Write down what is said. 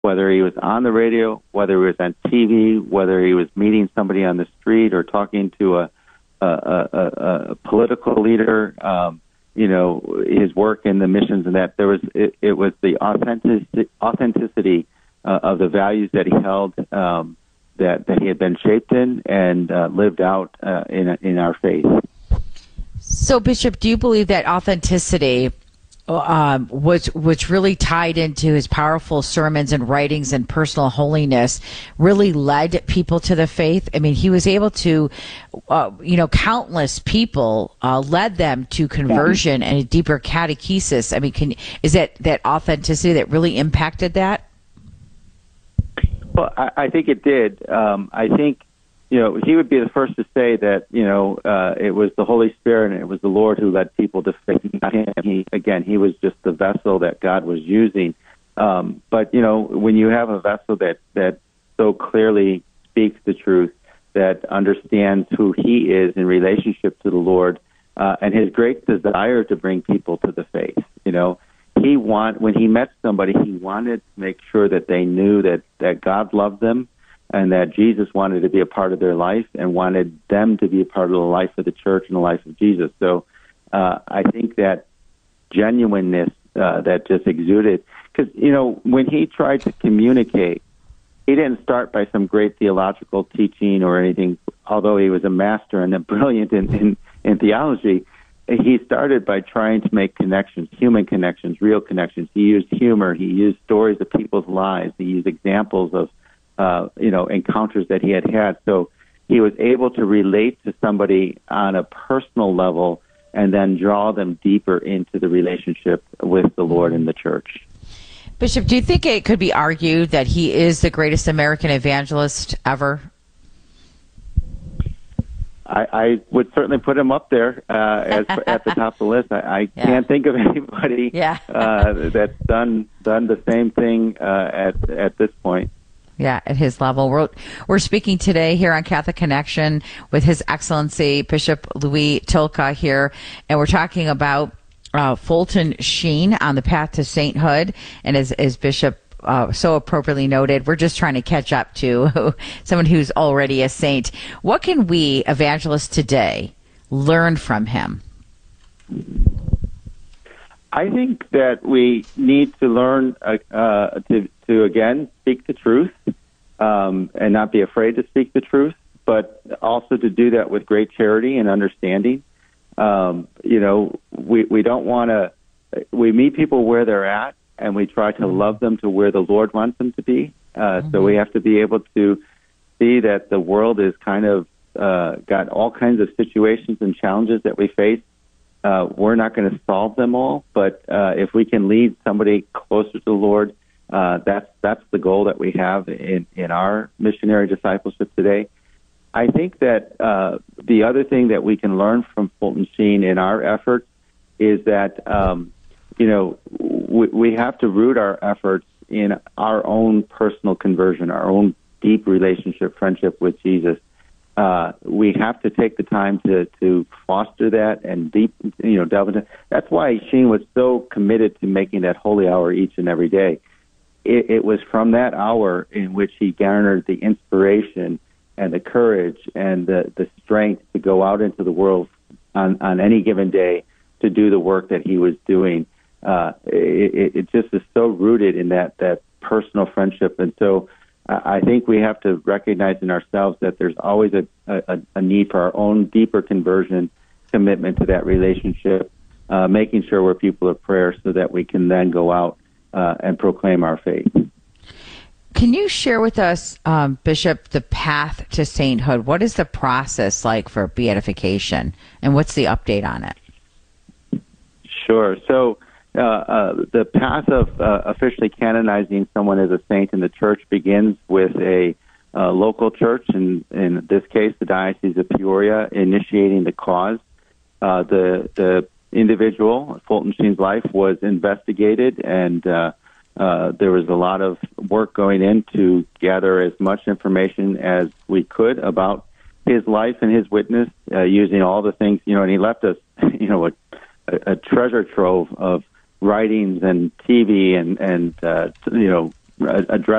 whether he was on the radio, whether he was on TV, whether he was meeting somebody on the street or talking to a political leader, his work in the missions and that. It was the authenticity of the values that he held, that he had been shaped in and lived out in our faith. So, Bishop, do you believe that authenticity was really tied into his powerful sermons and writings and personal holiness, really led people to the faith? I mean, he was able to, countless people led them to conversion and a deeper catechesis. I mean, is that authenticity that really impacted that? Well, I think it did. I think, he would be the first to say that, it was the Holy Spirit and it was the Lord who led people to faith, not him. He was just the vessel that God was using. But, when you have a vessel that so clearly speaks the truth, that understands who he is in relationship to the Lord, and his great desire to bring people to the faith, when he met somebody, he wanted to make sure that they knew that God loved them, and that Jesus wanted to be a part of their life and wanted them to be a part of the life of the church and the life of Jesus. So I think that genuineness that just exuded, because, when he tried to communicate, he didn't start by some great theological teaching or anything, although he was a master and a brilliant in theology. He started by trying to make connections, human connections, real connections. He used humor. He used stories of people's lives. He used examples of encounters that he had. So he was able to relate to somebody on a personal level and then draw them deeper into the relationship with the Lord and the church. Bishop, do you think it could be argued that he is the greatest American evangelist ever? I would certainly put him up there as at the top of the list. I can't think of anybody that's done the same thing at this point. Yeah, at his level. We're speaking today here on Catholic Connection with His Excellency Bishop Louis Tylka here, and we're talking about Fulton Sheen on the path to sainthood. And as Bishop so appropriately noted, we're just trying to catch up to someone who's already a saint. What can we, evangelists today, learn from him? I think that we need to learn to again speak the truth, and not be afraid to speak the truth, but also to do that with great charity and understanding. We don't want to. We meet people where they're at, and we try to love them to where the Lord wants them to be. So we have to be able to see that the world is kind of got all kinds of situations and challenges that we face. We're not going to solve them all, but if we can lead somebody closer to the Lord, that's the goal that we have in our missionary discipleship today. I think that the other thing that we can learn from Fulton Sheen in our efforts is that we have to root our efforts in our own personal conversion, our own deep relationship, friendship with Jesus. We have to take the time to foster that and delve into. That's why Sheen was so committed to making that holy hour each and every day. It was from that hour in which he garnered the inspiration and the courage and the strength to go out into the world on any given day to do the work that he was doing. It just is so rooted in that personal friendship. And so I think we have to recognize in ourselves that there's always a need for our own deeper conversion, commitment to that relationship, making sure we're people of prayer so that we can then go out and proclaim our faith. Can you share with us, Bishop, the path to sainthood? What is the process like for beatification, and what's the update on it? Sure. So the path of officially canonizing someone as a saint in the church begins with a local church, in this case, the Diocese of Peoria, initiating the cause. The individual, Fulton Sheen's life, was investigated, and there was a lot of work going in to gather as much information as we could about his life and his witness, using all the things, and he left us, a treasure trove of writings and TV and address